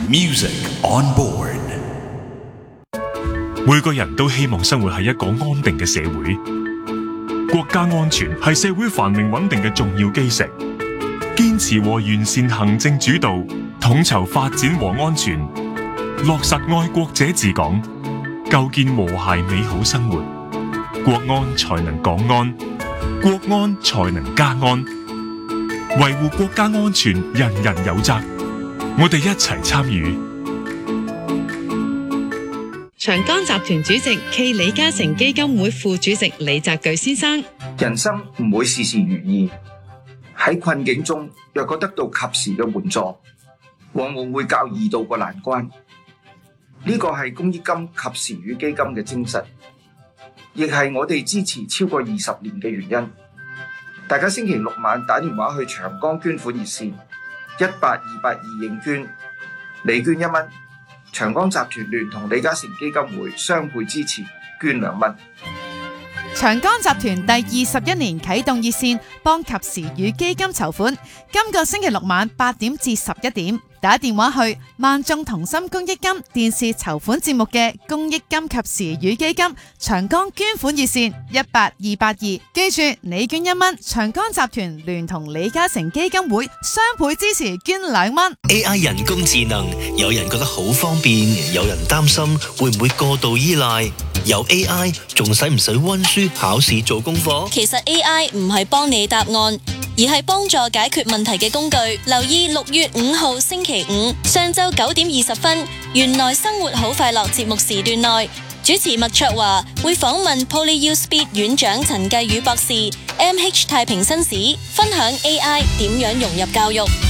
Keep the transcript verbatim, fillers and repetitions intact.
Music on board。 每個人都希望生活喺一個安定嘅社會，國家安全係社會繁榮穩定嘅重要基石。堅持和完善行政主導，統籌發展和安全，落實愛國者治港，構建和諧美好生活，國安才能港安，國安才能家安。維護國家安全，人人有責，我哋一齊參與。 長江集團主席暨李嘉誠基金會副主席李澤鉅先生： 人生唔會事事如意，喺困境中若果得到及時嘅援助，往往會較易渡過難關。呢個係公益金及時雨基金嘅精神，亦係我哋支持超過二十年嘅原因。大家星期六晚打電話去長江捐款熱線一八二八二認捐，你捐一蚊，長江集團聯同李嘉誠基金會雙倍支持，捐兩蚊。 長江集團第二十一年啟動熱線，幫及時雨基金籌款。今個星期六晚八點至十一點，打電話去萬眾同心公益金電視籌款節目嘅公益金及時雨基金長江捐款熱線一八二八二，記住你捐一蚊，長江集團聯同李嘉誠基金會雙倍支持，捐兩蚊。 A I 人工智能，有人覺得好方便，有人擔心會唔會過度依賴。有 A I 仲使唔使溫書考試做功課？ 其實 A I 唔係幫你答案，而係幫助解決問題嘅工具。留意六月五號星期五上晝九點二十分，原來生活好快樂節目時段內，主持麥卓華會訪問 PolyU Speed 院長陳繼宇博士 ，M H 太平紳士分享 A I 點樣融入教育。